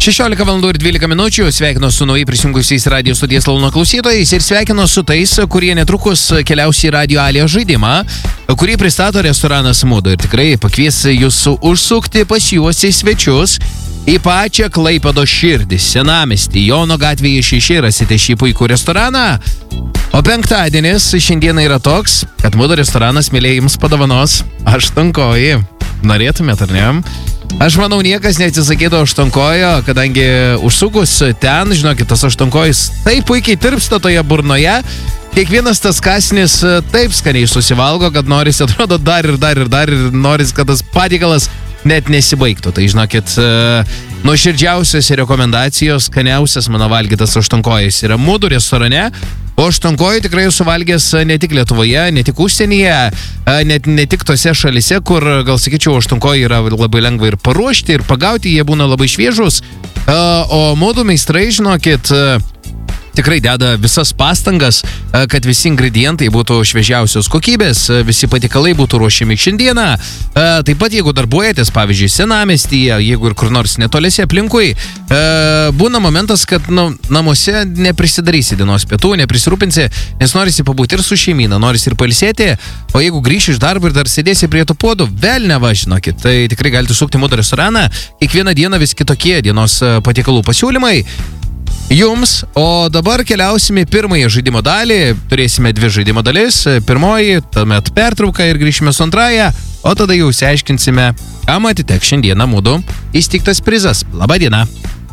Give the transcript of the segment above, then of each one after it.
16:12 sveikinu su naujai prisijungusiais Radio stoties Launo klausytojais ir sveikinu su tais, kurie netrukus keliaus į Radio Alija žaidimą, kurį pristato restoranas Mudo ir tikrai pakvies jūs užsukti pas juos į svečius į pačią Klaipėdos širdį, Senamiestį, Jono gatvėje 6 rasite šį puikų restoraną. O penktadienis šiandieną yra toks, kad Mudo restoranas mėlėjams padovanos aštuonkojį. Norėtumėt, ar ne? Aš manau, niekas neatsisakytų aštuonkojo, kadangi užsukus ten, žinokit, tas aštuonkojis taip puikiai tirpsta toje burnoje, kiekvienas tas kąsnis taip skaniai susivalgo, kad norisi, atrodo, dar ir norisi, kad tas patiekalas net nesibaigtų. Tai, žinokit, nuoširdžiausios rekomendacijos, skaniausias mano valgytas aštuonkojis yra Mudo restorane. O aštuonkojų tikrai jūs suvalgęs ne tik Lietuvoje, ne tik užsienyje, ne tik tose šalise, kur, gal sakyčiau, aštuonkojų yra labai lengva ir paruošti, ir pagauti, jie būna labai šviežus. O Mudo meistrai, žinokit, tikrai deda visas pastangas, kad visi ingredientai būtų šviežiausios kokybės, visi patiekalai būtų ruošiami šiandieną. Taip pat, jeigu darbuojatės, pavyzdžiui, Senamiestyje, jeigu ir kur nors netoliese aplinkui, būna momentas, kad namuose neprisidarysi dienos pietų, neprisirūpinsi, nes norisi pabūti ir su šeimyna, norisi ir pailsėti, o jeigu grįši iš darbo ir dar sėdėsi prie tų puodų, velniava, žinokit, tai tikrai galite sukti Mudo restoraną, kiekvieną dieną vis kitokie dienos patiekalų pasiūlymai jums, o dabar keliausime į pirmąją žaidimo dalį, turėsime 2 žaidimo dalis, pirmoji, tuomet pertrauka ir grįšime su antrąją, o tada jau išsiaiškinsime, kam atiteks šiandieną Mudo įsteigtas prizas. Labą dieną.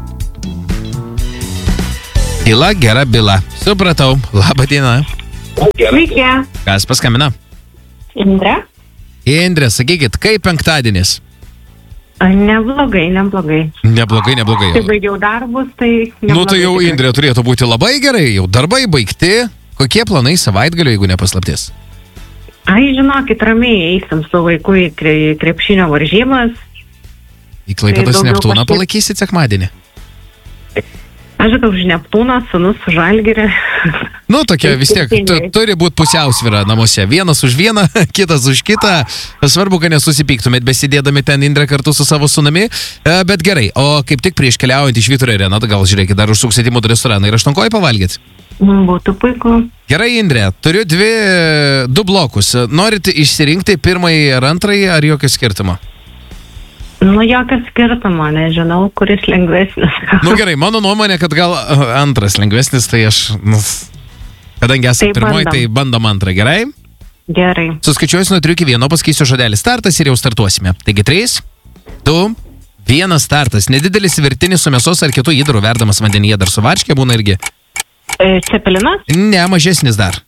Tyla, gera byla. Supratau. Labą dieną. Sveiki. Kas paskambina? Indrė. Indrė, sakykit, kaip penktadienis? Neblogai. Neblogai. Kai baigiau darbus, tai neblogai. Nu tai jau, Indrė, turėtų būti labai gerai, jau darbai baigti. Kokie planai savaitgalio, jeigu nepaslaptis? Ai, žinokit, ramiai eisim su vaiku į krepšinio varžybas. Į Klaipėdos Neptūną palaikysit sekmadienį? Aš žinau, už Neptūną, sūnus už Žalgirį. Nu, tokia vis tiek, turi būti pusiausvyra namuose. Vienas už vieną, kitas už kitą. Svarbu, kad nesusipyktumėt besidėdami ten, Indrė, kartu su savo sūnumi. Bet gerai, o kaip tik prieš keliaujant į Švyturio areną, gal žiūrėkit, dar užsuksit į Mudo restoraną ir aštuonkojį pavalgyt? Būtų puiku. Gerai, Indrė, turiu 2 blokus. Norit išsirinkti pirmąjį ar antrąjį, ar jokio skirtumo? Nu, jokio skirtumo, nežinau, kuris lengvesnis. Nu gerai, mano nuomonė, kad gal antras lengvesnis, tai aš, kadangi esate pirmoji, tai bandom antrą, gerai? Gerai. Suskaičiuosiu nuo 3 iki 1, pasakysiu žodelį startas ir jau startuosime. Taigi 3, 2, 1 startas. Nedidelis virtinis su mėsos ar kitų įdarų verdamas vandenyje, dar su varškė būna irgi. Cepelinas? Ne, mažesnis dar.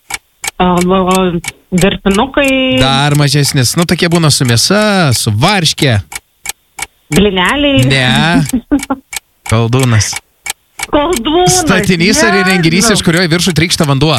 Virtinukai? Dar mažesnis, nu tokie būna su mėsa, su varškė. Blineliai? Ne. Koldūnas. Statinys ar įrenginys, iš kurio į viršų trykšta vanduo.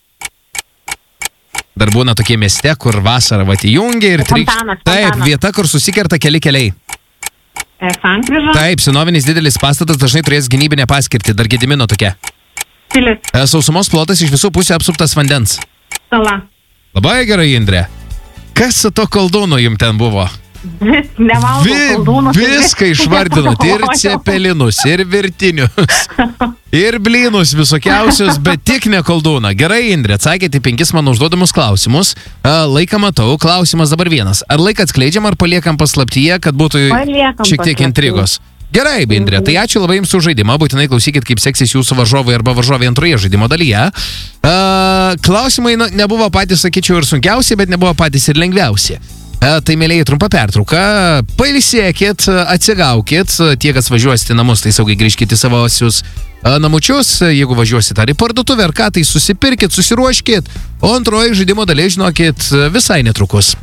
Dar būna tokie mieste, kur vasarą įjungia ir trykšta. Taip, vieta, kur susikerta keli keliai. Sankryža? Taip, senovinis didelis pastatas dažnai turės gynybinę paskirtį, dar Gedimino tokia. Pilis. Sausumos plotas iš visų pusių apsuptas vandens. Sala. Labai gerai, Indrė. Kas su to koldūnu jums ten buvo? Nevalgau koldūnus. Viską išvardinot, ir cepelinus, ir virtinius, ir blynus visokiausius, bet tik ne koldūną. Gerai, Indrė, atsakėte 5 mano užduodamus klausimus. Laiką matau, klausimas dabar 1. Ar laiką atskleidžiam, ar paliekam paslaptyje, kad būtų šiek tiek intrigos? Gerai, Indrė, tai ačiū labai jums už žaidimą, būtinai klausykit, kaip seksis jūsų varžovai arba varžovai antroje žaidimo dalyje. Klausimai nebuvo patys, sakyčiau, ir sunkiausi, bet nebuvo patys ir lengviausi. Tai, mėlėjai, trumpa pertrauka, pailsėkit, atsigaukit, tie, kas važiuosite namus, tai saugiai grįžkite į savosius namučius, jeigu važiuosite ar į parduotuvę, ar ką, tai susipirkit, susiruoškit, o antroji žaidimo dalyje, žinokit, visai netrukus.